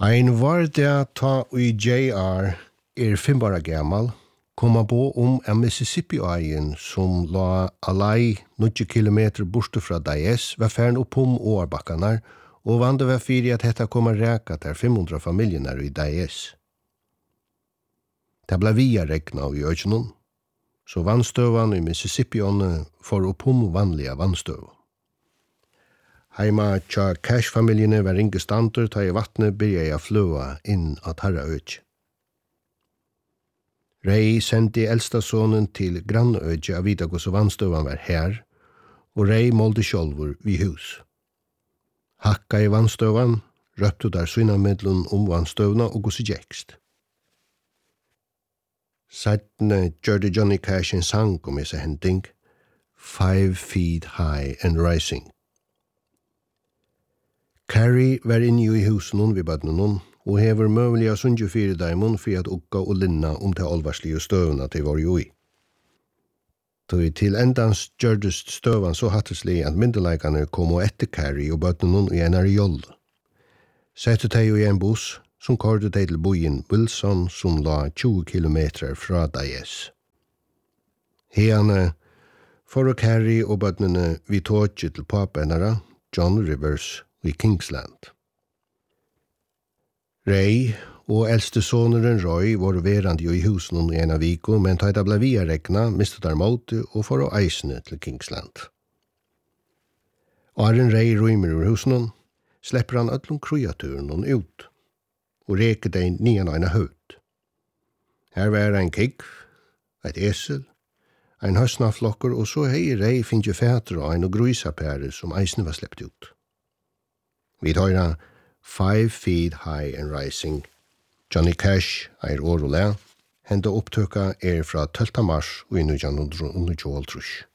Ein vardag ta i JR 5 år gammal, kom han på en Mississippi-øyen som la alai 90 kilometer borte fra Dayes, var færen opp årbakkanar, og vande var fyrir at dette kom a reka til 500 familjenar i Dayes. Det ble via regna i øykenon, så vannstøvan i Mississippi-ånne får opp vanliga vannstøv. Heima tja Cash-familjene var inge standur ta i vattnet byrja jeg fløa inn at herra øyke. Ray sendte eldsta sonen til grannøyke av vita gos vannstøvan var her, og Ray målte sjolvur vi hus. Hakka i vannstøvan, røpte der synamedlun vannstøvna og gos gjekst. Settene gjørte Johnny Cash en sang om esa hending, 5 feet high and rising. Carrie var inne i husen vi badnen og hever møvelig av sundje 4 daimon for at ukka og linna til alvarslige støvna til var jo i. Tog til endans gjørdest støvan så hatteslig at myndelaikane kom og etter Carrie og badnen i en joll. Sette teg jo i en buss som kordet teg til bojen Wilson som la 20 kilometer fra Dayes. Heane for Carrie og badnene vi tog til papenara John Rivers i Kingsland. Ray og eldste soneren Roy var verand i husen i en av viko, men taida ble via regna, mistet der måte og for å eisne til Kingsland. Aren Ray rymer ur husen, slipper han öllum kreaturen ut, og reker deg nian eina høyt. Her var en kikk, et esel, en høstnaflokker, og så hei Ray finnes jo fæter og en og grusapære som eisne var sleppt ut. Vi tar 5 feet high and rising. Johnny Cash årolea. Henda opptøka fra 12. mars og i 1912.